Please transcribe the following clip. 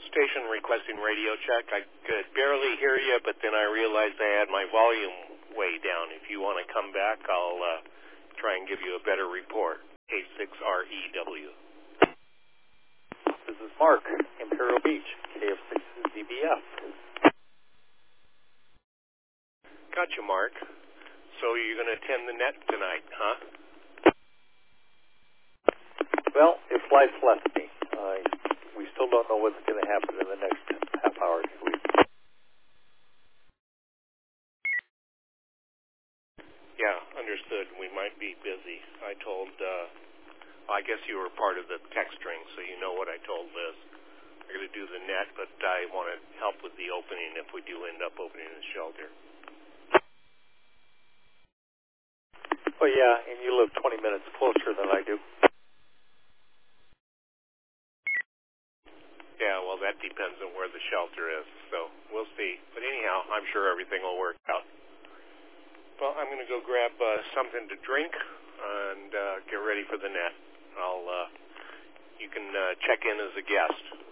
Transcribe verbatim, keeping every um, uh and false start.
Station requesting radio check. I could barely hear you, but then I realized I had my volume way down. If you want to come back, I'll uh, try and give you a better report. K six R E W. This is Mark, Imperial Beach, K F six Z B F. Gotcha, Mark. So you're going to attend the net tonight, huh? Well, if life left me. Uh, we still don't know what's going to happen in the next half hour to week. Yeah, understood. We might be busy. I told, uh, I guess you were part of the text string, so you know what I told Liz. We're going to do the net, but I want to help with the opening if we do end up opening the shelter. Well, yeah, and you live twenty minutes closer than I do. Yeah, well, that depends on where the shelter is, so we'll see. But anyhow, I'm sure everything will work out. Well, I'm going to go grab uh, something to drink and uh, get ready for the net. I'll, uh, you can uh, check in as a guest.